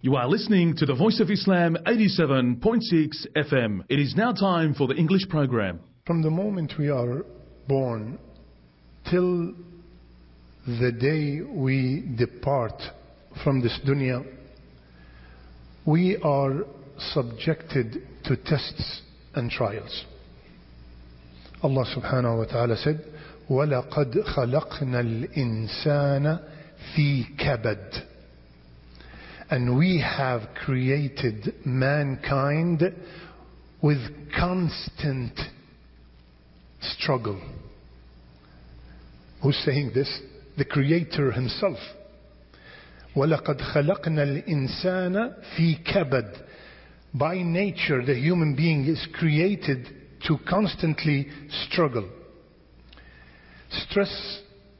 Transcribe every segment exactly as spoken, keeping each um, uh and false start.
You are listening to the Voice of Islam eighty-seven point six F M. It is now time for the English program. From the moment we are born till the day we depart from this dunya, we are subjected to tests and trials. Allah subhanahu wa ta'ala said, وَلَقَدْ خَلَقْنَا الْإِنسَانَ فِي كَبَدٍ. And we have created mankind with constant struggle. Who's saying this? The Creator Himself. وَلَقَدْ خَلَقْنَا الْإِنسَانَ فِي كَبَدٍ. By nature, the human being is created to constantly struggle. Stress,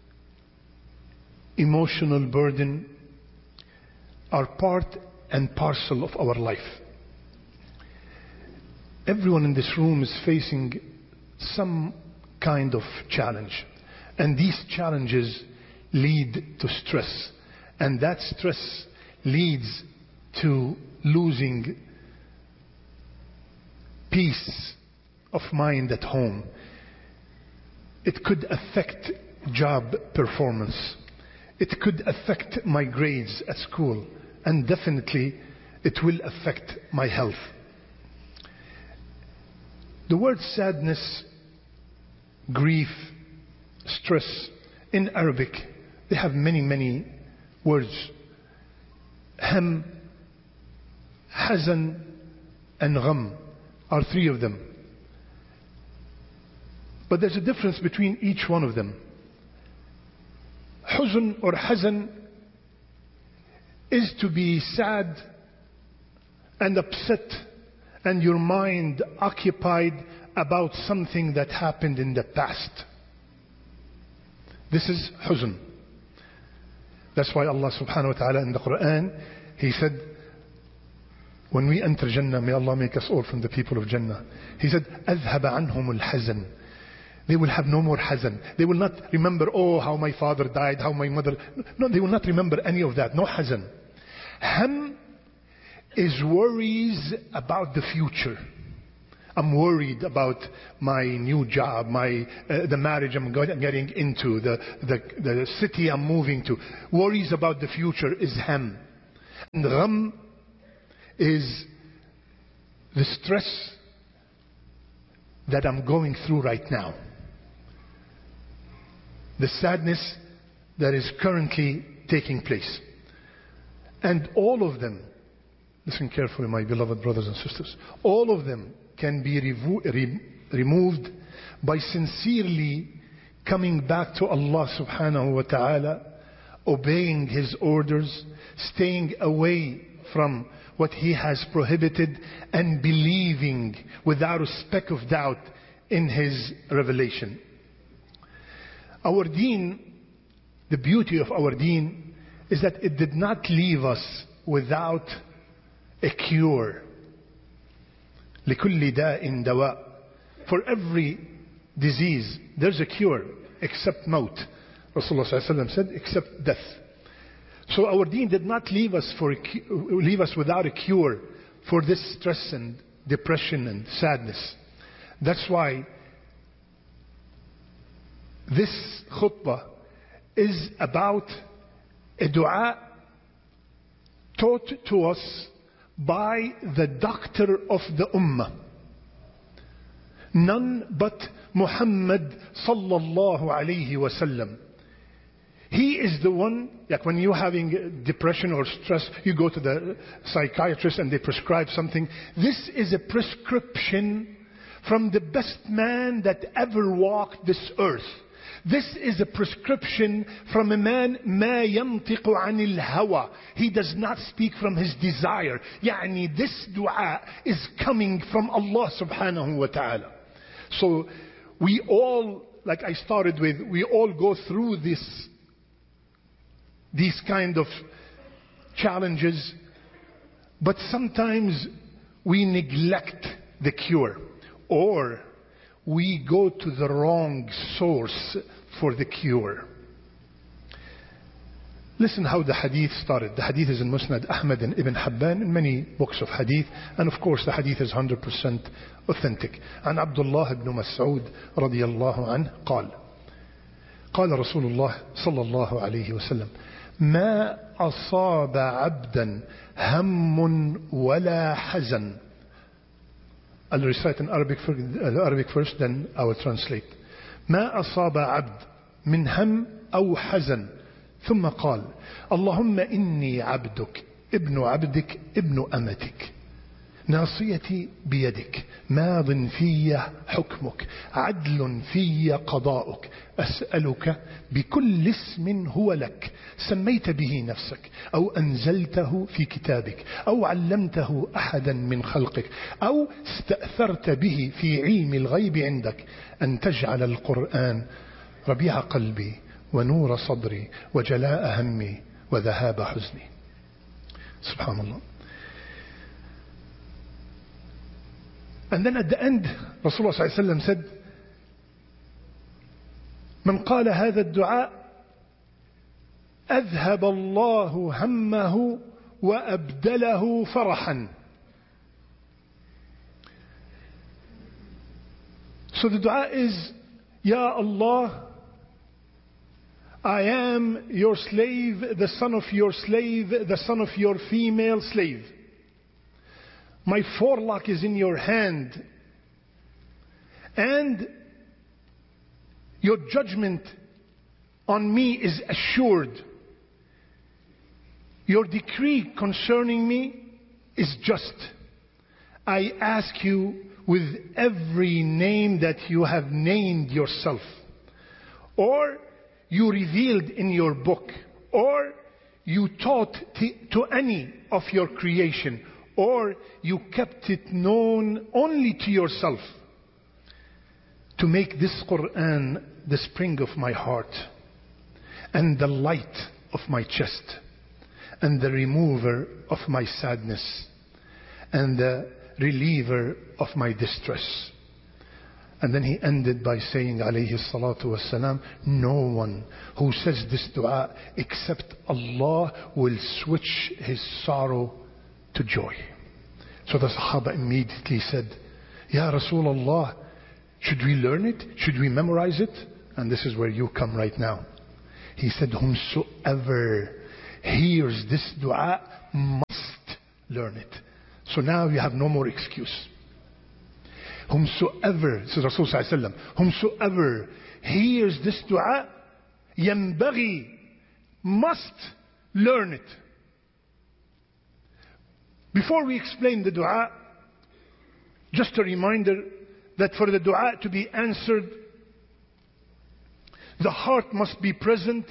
emotional burden are part and parcel of our life. Everyone in this room is facing some kind of challenge, and these challenges lead to stress, and that stress leads to losing peace of mind at home. It could affect job performance. It could affect my grades at school, and definitely it will affect my health. The word sadness, grief, stress in Arabic, they have many, many words. Ham, hazan, and gham are three of them. But there's a difference between each one of them. Huzn or hazan is to be sad and upset and your mind occupied about something that happened in the past. This is huzn. That's why Allah subhanahu wa ta'ala in the Quran, He said, when we enter Jannah, may Allah make us all from the people of Jannah. He said, أَذْهَبَ عَنْهُمُ الْحَزَنِ. They will have no more hazan. They will not remember, oh, how my father died, how my mother... No, they will not remember any of that. No hazan. Ham is worries about the future. I'm worried about my new job, my uh, the marriage I'm getting into, the, the, the city I'm moving to. Worries about the future is ham. And gham is the stress that I'm going through right now. The sadness that is currently taking place. And all of them, listen carefully my beloved brothers and sisters, all of them can be revo- re- removed by sincerely coming back to Allah subhanahu wa ta'ala, obeying His orders, staying away from what He has prohibited, and believing without a speck of doubt in His revelation. Our deen, the beauty of our deen is that it did not leave us without a cure. لِكُلِّ دَاءٍ دَوَاءٍ. For every disease, there's a cure, except maut. Rasulullah sallallahu alaihi wasallam said, except death. So our deen did not leave us, for a, leave us without a cure for this stress and depression and sadness. That's why this khutbah is about a dua taught to us by the doctor of the ummah. None but Muhammad sallallahu alayhi wasallam. He is the one, like when you're having depression or stress, you go to the psychiatrist and they prescribe something. This is a prescription from the best man that ever walked this earth. This is a prescription from a man, ما ينطق عن الهوى. He does not speak from his desire. يعني this dua is coming from Allah subhanahu wa ta'ala. So we all, like I started with, we all go through this, these kind of challenges, but sometimes we neglect the cure, or we go to the wrong source for the cure. Listen how the hadith started. The hadith is in Musnad Ahmad and Ibn Habban in many books of hadith. And of course the hadith is one hundred percent authentic. عن عبد الله بن مسعود رضي الله عنه قال قال رسول الله صلى الله عليه وسلم ما أصاب عبدا هم ولا حزن. I'll recite in Arabic, Arabic first, then I will translate. ما أصاب عبد من هم أو حزن ثم قال اللهم إني عبدك ابن عبدك ابن أمتك ناصيتي بيدك ماض في حكمك عدل في قضاؤك أسألك بكل اسم هو لك سميت به نفسك أو أنزلته في كتابك أو علمته أحدا من خلقك أو استأثرت به في علم الغيب عندك أن تجعل القرآن ربيع قلبي ونور صدري وجلاء همي وذهاب حزني. Subhanallah. And then at the end, Rasulullah sallallahu alaihi wasallam said, من قال هذا الدعاء أذهب الله همه وأبدله فرحا. So the dua is, Ya Allah, I am your slave, the son of your slave, the son of your female slave. My forelock is in your hand, and your judgment on me is assured. Your decree concerning me is just. I ask you with every name that you have named yourself, or you revealed in your book, or you taught to any of your creation, or you kept it known only to yourself, to make this Quran the spring of my heart and the light of my chest and the remover of my sadness and the reliever of my distress. And then he ended by saying, alayhi salatu wassalam, no one who says this dua except Allah will switch his sorrow to joy. So the Sahaba immediately said, Ya Rasulullah, should we learn it? Should we memorize it? And this is where you come right now. He said, whomsoever hears this dua must learn it. So now you have no more excuse. Whomsoever, says Rasul sallallahu alaihi wasallam, whomsoever hears this dua, ينبغي, must learn it. Before we explain the dua, just a reminder that for the dua to be answered, the heart must be present.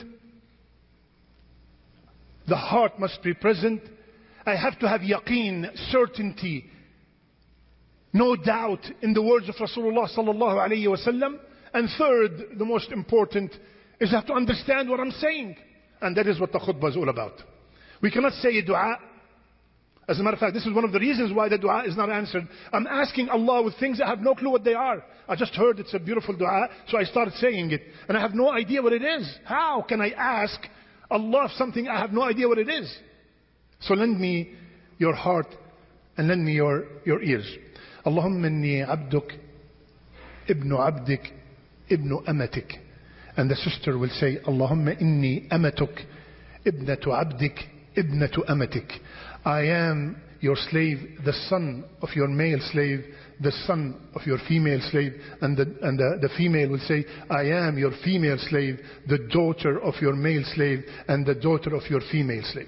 The heart must be present. I have to have yaqeen, certainty, no doubt in the words of Rasulullah sallallahu alayhi wa sallam. And third, the most important, is I have to understand what I'm saying. And that is what the khutbah is all about. We cannot say a dua. As a matter of fact, this is one of the reasons why the dua is not answered. I'm asking Allah with things I have no clue what they are. I just heard it's a beautiful dua, so I started saying it. And I have no idea what it is. How can I ask Allah something I have no idea what it is? So lend me your heart and lend me your, your ears. Allahumma inni abduk, ibnu abdik, ibnu amatik. And the sister will say, Allahumma inni amatuk, ibnatu abdik, ibnatu amatik. I am your slave, the son of your male slave, the son of your female slave. And, the, and the, the female will say, I am your female slave, the daughter of your male slave, and the daughter of your female slave.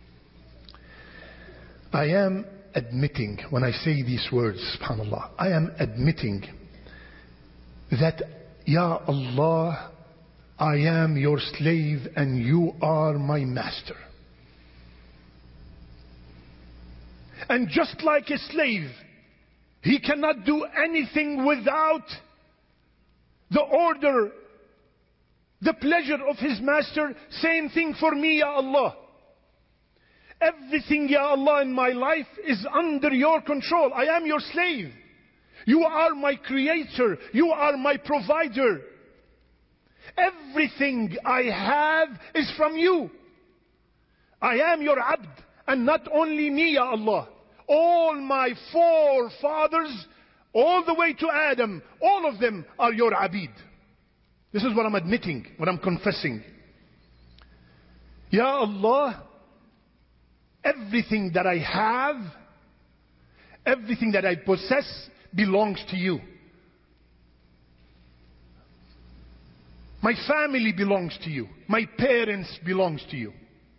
I am admitting, when I say these words, subhanallah, I am admitting that, Ya Allah, I am your slave and you are my master. And just like a slave, he cannot do anything without the order, the pleasure of his master. Same thing for me, Ya Allah. Everything, Ya Allah, in my life is under your control. I am your slave. You are my creator. You are my provider. Everything I have is from you. I am your abd. And not only me, Ya Allah. All my forefathers, all the way to Adam, all of them are your abid. This is what I'm admitting, what I'm confessing. Ya Allah, everything that I have, everything that I possess belongs to you. My family belongs to you. My parents belongs to you.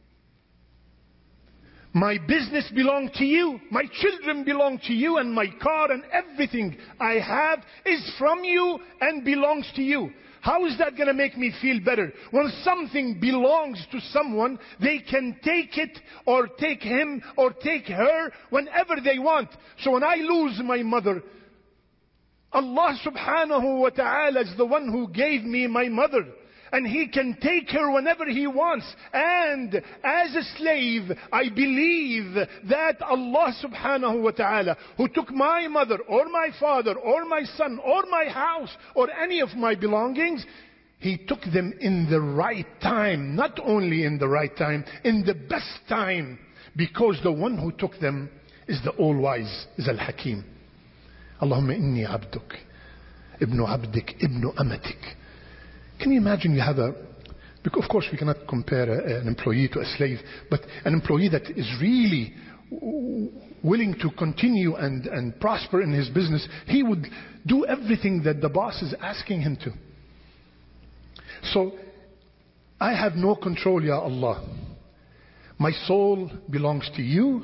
My business belongs to you. My children belong to you. And my car and everything I have is from you and belongs to you. How is that going to make me feel better? When something belongs to someone, they can take it or take him or take her whenever they want. So when I lose my mother, Allah subhanahu wa ta'ala is the one who gave me my mother. And He can take her whenever He wants. And as a slave, I believe that Allah subhanahu wa ta'ala, who took my mother or my father or my son or my house or any of my belongings, He took them in the right time. Not only in the right time, in the best time. Because the one who took them is the all-wise, is Al-Hakim. Allahumma inni abduk, ibnu abdik, ibnu amatik. Can you imagine you have a, because of course we cannot compare a, an employee to a slave, but an employee that is really willing to continue and, and prosper in his business, he would do everything that the boss is asking him to. So, I have no control, Ya Allah. My soul belongs to you.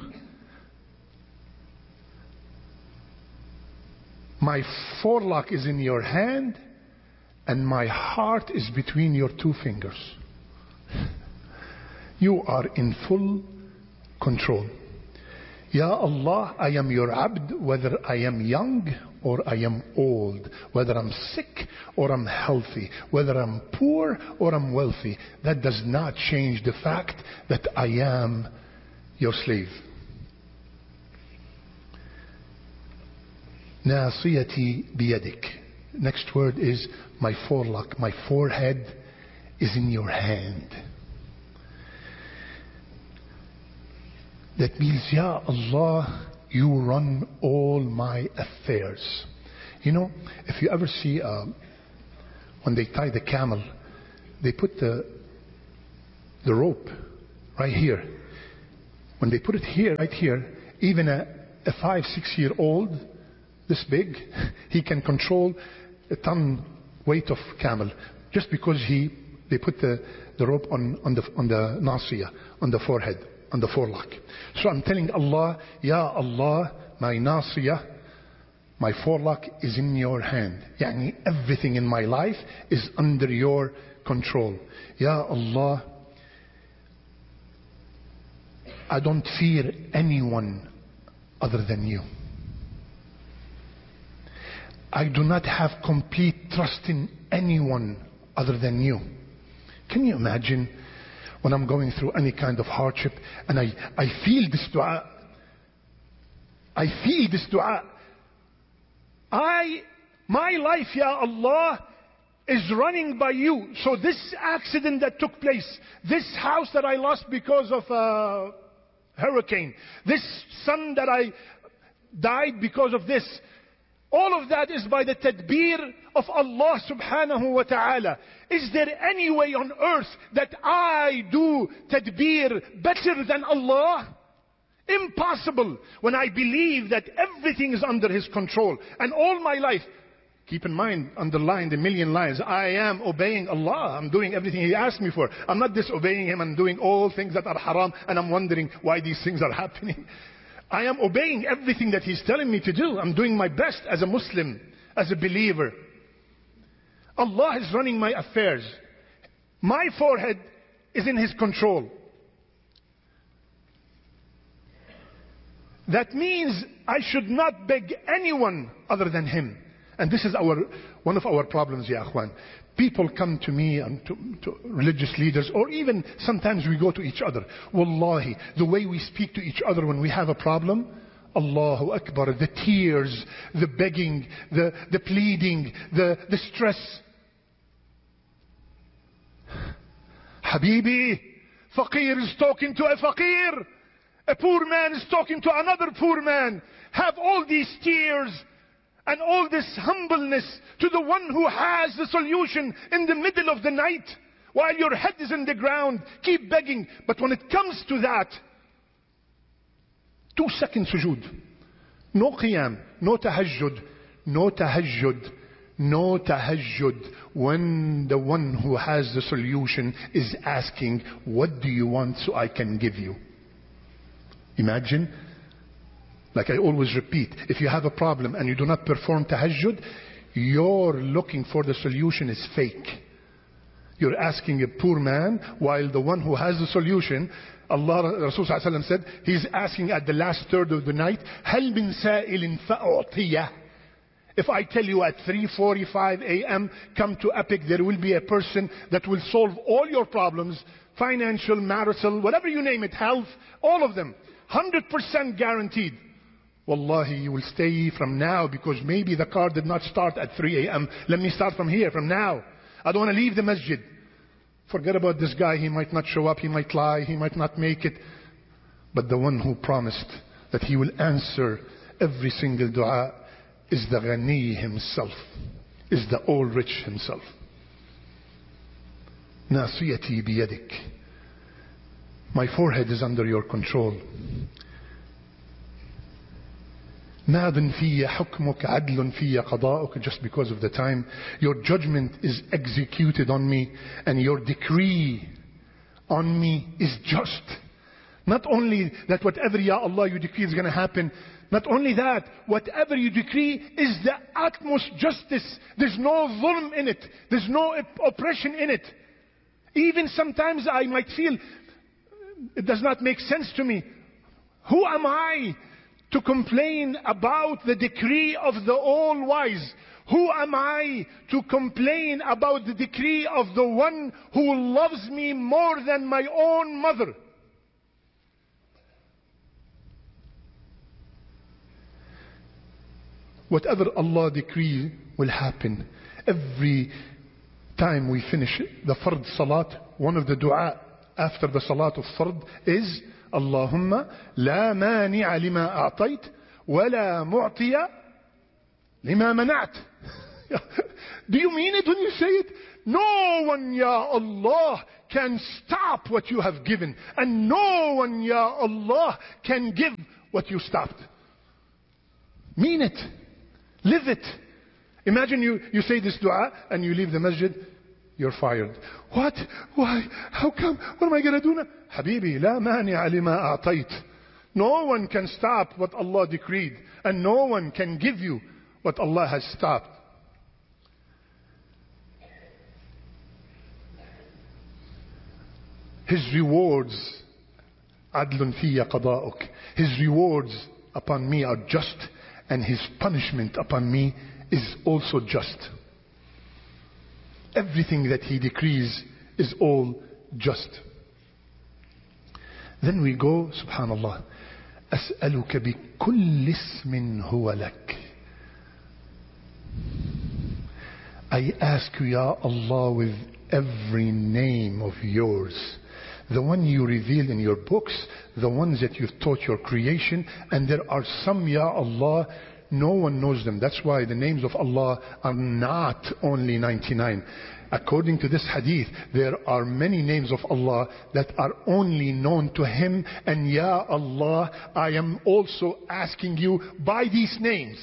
My forelock is in your hand. And my heart is between your two fingers. You are in full control. Ya Allah, I am your abd, whether I am young or I am old, whether I'm sick or I'm healthy, whether I'm poor or I'm wealthy. That does not change the fact that I am your slave. Nasiyati biyadik. Next word is my forelock, my forehead is in your hand. That means, Ya Allah, you run all my affairs. You know, if you ever see, uh, when they tie the camel, they put the, the rope right here. When they put it here, right here, even a, a five, six year old, this big, he can control a ton weight of camel, just because he they put the, the rope on, on the on the nasiya, on the forehead, on the forelock. So I'm telling Allah, Ya Allah, my nasiya, my forelock is in your hand. Yani everything in my life is under your control. Ya Allah, I don't fear anyone other than you. I do not have complete trust in anyone other than you. Can you imagine when I'm going through any kind of hardship and I, I feel this dua? I feel this dua. I, my life, Ya Allah, is running by you. So this accident that took place, this house that I lost because of a hurricane, this son that I died because of this, all of that is by the tadbir of Allah subhanahu wa ta'ala. Is there any way on earth that I do tadbir better than Allah? Impossible. When I believe that everything is under His control. And all my life, keep in mind, underline the million lines, I am obeying Allah. I'm doing everything He asked me for. I'm not disobeying Him and doing all things that are haram and I'm wondering why these things are happening. I am obeying everything that He's telling me to do. I'm doing my best as a Muslim, as a believer. Allah is running my affairs. My forehead is in His control. That means I should not beg anyone other than Him. And this is our one of our problems, Ya Akhwan. People come to me and to, to religious leaders, or even sometimes we go to each other. Wallahi, the way we speak to each other when we have a problem, Allahu Akbar, the tears, the begging, the, the pleading, the, the stress. Habibi, Faqir is talking to a faqir. A poor man is talking to another poor man. Have all these tears and all this humbleness to the one who has the solution in the middle of the night while your head is in the ground. Keep begging. But when it comes to that, two second sujood, no qiyam, no tahajjud, no tahajjud, no tahajjud, when the one who has the solution is asking, what do you want so I can give you? Imagine, like I always repeat, if you have a problem and you do not perform tahajjud, your looking for the solution is fake. You're asking a poor man while the one who has the solution, Allah, Rasul Sallallahu Alaihi Wasallam said, he's asking at the last third of the night, هل من سائل فأعطيه. If I tell you at three forty-five a m, come to Epic, there will be a person that will solve all your problems, financial, marital, whatever you name it, health, all of them. one hundred percent guaranteed. Wallahi, you will stay from now because maybe the car did not start at three a m. Let me start from here, from now. I don't want to leave the masjid. Forget about this guy. He might not show up. He might lie. He might not make it. But the one who promised that he will answer every single dua is the Ghani himself, is the all rich himself. Nasiyati biyadik. My forehead is under your control. ماضٍ في حكمك عدل في قضاؤك. Just because of the time, your judgment is executed on me and your decree on me is just. Not only that whatever Ya Allah you decree is going to happen, not only that, whatever you decree is the utmost justice. There's no dhulm in it. There's no oppression in it. Even sometimes I might feel it does not make sense to me. Who am I to complain about the decree of the All-Wise? Who am I to complain about the decree of the one who loves me more than my own mother? Whatever Allah decree will happen. Every time we finish the Fard Salat, one of the dua after the Salat of Fard is Allahumma la mani'a lima a'tayt wa la mu'tiya lima mana'at. Do you mean it when you say it? No one, Ya Allah, can stop what you have given, and no one, Ya Allah, can give what you stopped. Mean it. Live it. Imagine you, you say this dua and you leave the masjid, you're fired. What? Why? How come? What am I going to do now? Habibi, la mani'a lima a'tayt. No one can stop what Allah decreed, and no one can give you what Allah has stopped. His rewards, adlun fiyya qada'uk. His rewards upon me are just, and His punishment upon me is also just. Everything that He decrees is all just. Then we go, subhanallah, أسألك بكل اسم هو لك. I ask you, Ya Allah, with every name of yours. The one you revealed in your books, the ones that you've taught your creation, and there are some, Ya Allah, no one knows them. That's why the names of Allah are not only ninety-nine. According to this hadith, there are many names of Allah that are only known to Him. And Ya Allah, I am also asking you by these names.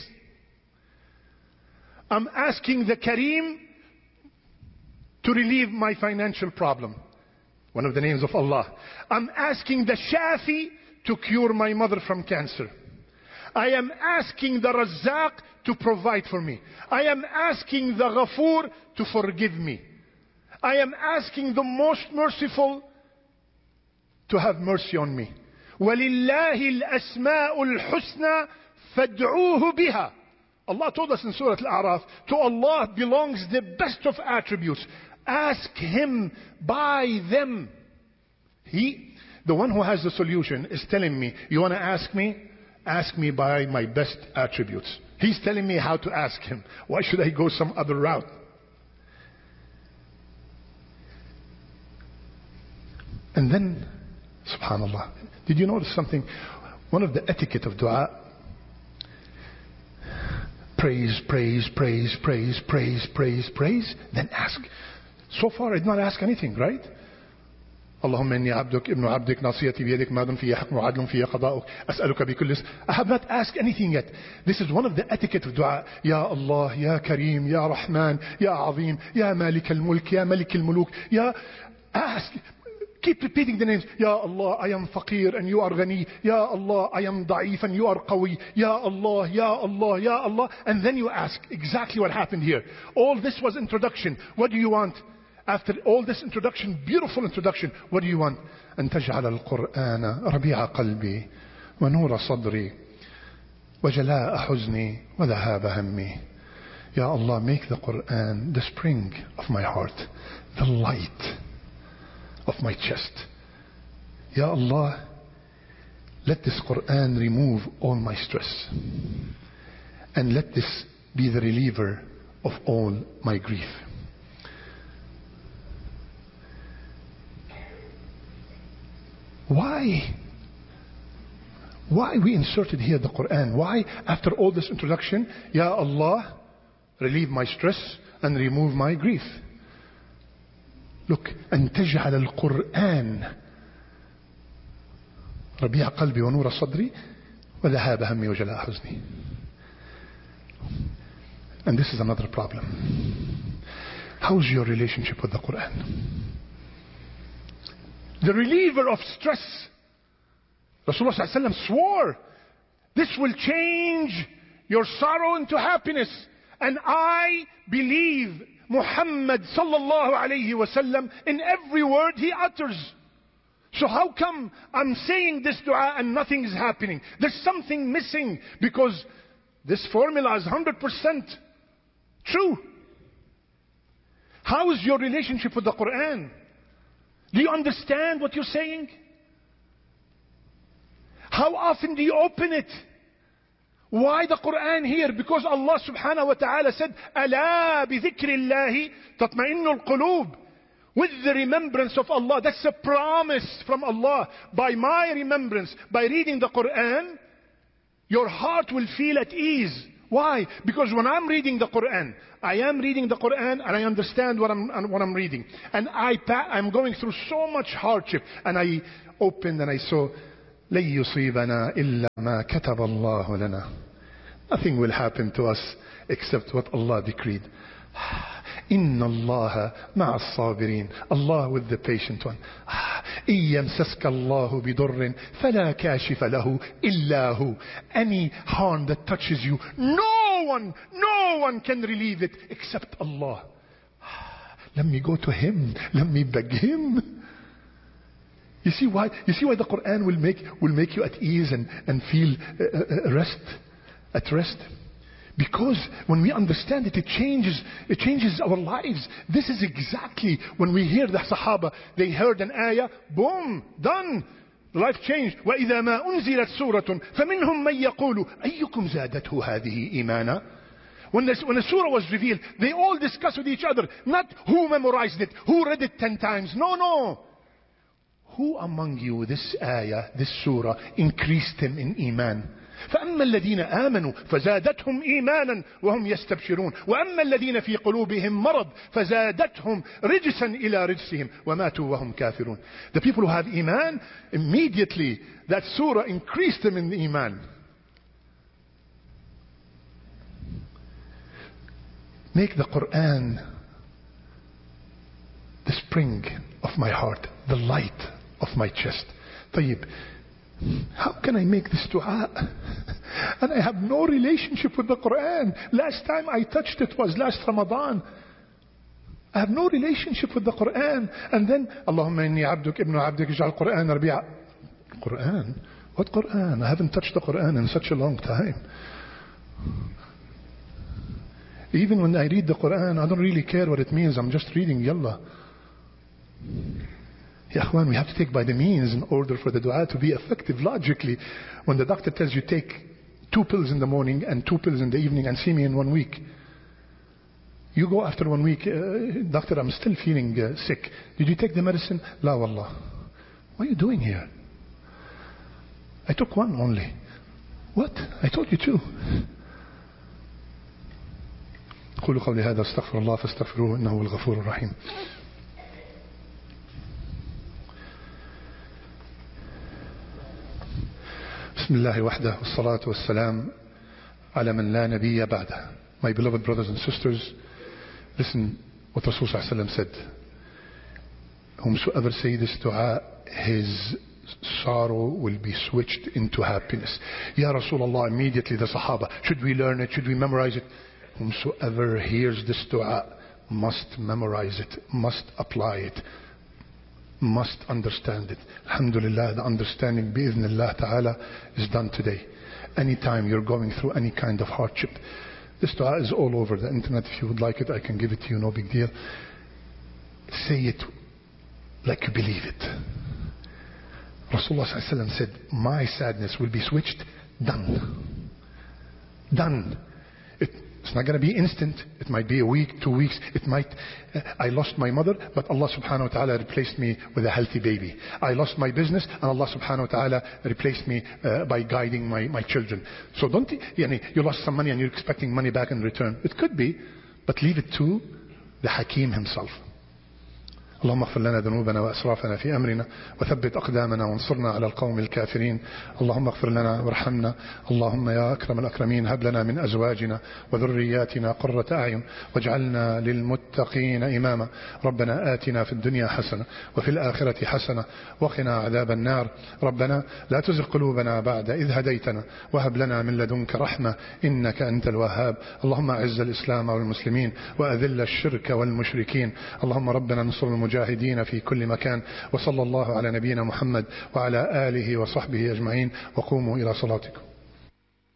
I'm asking the Kareem to relieve my financial problem. One of the names of Allah. I'm asking the Shafi to cure my mother from cancer. I am asking the Razzaq to provide for me. I am asking the Ghafoor to forgive me. I am asking the most merciful to have mercy on me. وَلِلَّهِ الْأَسْمَاءُ الْحُسْنَى فَادْعُوهُ بِهَا. Allah told us in Surah Al-A'raf, to Allah belongs the best of attributes. Ask Him by them. He, the one who has the solution, is telling me, you want to ask me? Ask me by my best attributes. He's telling me how to ask Him. Why should I go some other route? And then, subhanallah, did you notice something? One of the etiquette of dua, praise, praise, praise, praise, praise, praise, praise, then ask. So far I did not ask anything, right? اللهم إني عبدك ابن عبدك ناصيتي بيدك ماض في حكم وعدل في قضاؤك أسألك بكل اسم. I have not asked anything yet. This is one of the etiquette of dua. يا الله يا كريم يا رحمن يا عظيم يا مالك الملك يا ملك الملوك يا ask. Keep repeating the names. Ya Allah, I am faqir and you are ghani. Ya Allah, I am da'if and you are qawi. Ya Allah, Ya Allah, Ya Allah. And then you ask exactly what happened here. All this was introduction. What do you want? After all this introduction, beautiful introduction, what do you want? أن تجعل القرآن ربيع قلبي ونور صدري وجلاء حزني وذهاب همي. Ya Allah, make the Quran the spring of my heart, the light of my chest. Ya Allah, let this Quran remove all my stress. And let this be the reliever of all my grief. Why? Why we inserted here the Quran? Why, after all this introduction, Ya Allah, relieve my stress and remove my grief? Look, أن تجعل القرآن ربيع قلبي ونور صدري وذهاب همي وجلاء حزني. And this is another problem. How's your relationship with the Quran? The reliever of stress. Rasulullah sallallahu alaihi wasallam swore, this will change your sorrow into happiness. And I believe Muhammad sallallahu alayhi wasallam in every word he utters. So how come I'm saying this dua and nothing is happening? There's something missing, because this formula is one hundred percent true. How is your relationship with the Quran? Do you understand what you're saying? How often do you open it? Why the Quran here? Because Allah subhanahu wa ta'ala said, أَلَا بِذِكْرِ اللَّهِ تَطْمَئِنُّ الْقُلُوبِ. With the remembrance of Allah. That's a promise from Allah. By my remembrance, by reading the Quran, your heart will feel at ease. Why? Because when I'm reading the Quran, I am reading the Quran and I understand what I'm, what I'm reading. And I, I'm going through so much hardship. And I opened and I saw, لن يصيبنا إلا ما كتب الله لنا. Nothing will happen to us except what Allah decreed. إن الله مع الصابرين. Allah with the patient one. إن يمسسك الله بضر فلا كاشف له إلا هو. Any harm that touches you, no one, no one can relieve it except Allah. Let me go to Him. Let me beg Him. You see why? You see why the Quran will make will make you at ease and and feel uh, uh, rest, at rest. Because when we understand it, it changes it changes our lives. This is exactly when we hear the Sahaba. They heard an ayah, boom, done. Life changed. وَإِذَا مَا أُنزِلَتْ سُورَةٌ فَمِنْهُمْ مَنْ يَقُولُ أَيُّكُمْ زَادَتْهُ هَذِهِ إِيمَانًا. When the, when the surah was revealed, they all discussed with each other, not who memorized it, who read it ten times. No, no. Who among you, this ayah, this surah, increased him in iman? فأما الذين آمنوا فزادتهم إيمانا وهم يستبشرون وأما الذين في قلوبهم مرض فزادتهم رجسا إلى رجسهم وماتوا وهم كافرون. The people who have iman, immediately that surah increased them in iman. Make the Quran the spring of my heart, the light of my chest. طيب, how can I make this dua? And I have no relationship with the Quran. Last time I touched it was last Ramadan. I have no relationship with the Quran. And then, Allahumma inni abduk ibn abdik ij'al Quran rabi'a. Quran? What Quran? I haven't touched the Quran in such a long time. Even when I read the Quran, I don't really care what it means. I'm just reading, yallah. Ya Akhwan, we have to take by the means in order for the dua to be effective logically. When the doctor tells you take two pills in the morning and two pills in the evening and see me in one week. You go after one week, uh, doctor, I'm still feeling uh, sick. Did you take the medicine? La wallah. What are you doing here? I took one only. What? I told you two. قولوا قولي هذا استغفر الله فاستغفروه إنه هو الغفور الرحيم. بسم الله وحده والصلاة والسلام على من لا نبي بعده. My beloved brothers and sisters, listen what Rasul sallallahu alaihi wasallam said. Whomsoever say this dua, his sorrow will be switched into happiness. Ya Rasulullah, immediately the Sahaba, should we learn it? Should we memorize it? Whomsoever hears this dua must memorize it, must apply it, must understand it. Alhamdulillah, the understanding bi'idhnillah ta'ala is done today. Anytime you're going through any kind of hardship, this dua is all over the internet. If you would like it, I can give it to you, no big deal. Say it like you believe it. Rasulullah sallallahu alaihi wasallam said, my sadness will be switched. Done. Done. It, it's not going to be instant. It might be a week, two weeks. It might, uh, I lost my mother, but Allah subhanahu wa ta'ala replaced me with a healthy baby. I lost my business, and Allah subhanahu wa ta'ala replaced me uh, by guiding my, my children. So don't, yani, you lost some money and you're expecting money back in return. It could be, but leave it to the Hakim himself. اللهم اغفر لنا ذنوبنا وأسرافنا في أمرنا وثبت أقدامنا وانصرنا على القوم الكافرين. اللهم اغفر لنا وارحمنا. اللهم يا أكرم الأكرمين هب لنا من أزواجنا وذرياتنا قرة أعين واجعلنا للمتقين إماما. ربنا آتنا في الدنيا حسنة وفي الآخرة حسنة وقنا عذاب النار. ربنا لا تزغ قلوبنا بعد إذ هديتنا وهب لنا من لدنك رحمة إنك أنت الوهاب. اللهم أعز الإسلام والمسلمين وأذل الشرك والمشركين. اللهم ربنا انصر المجاهدين في كل مكان. وصلى الله على نبينا محمد وعلى آله وصحبه أجمعين. وقوموا إلى صلاتكم.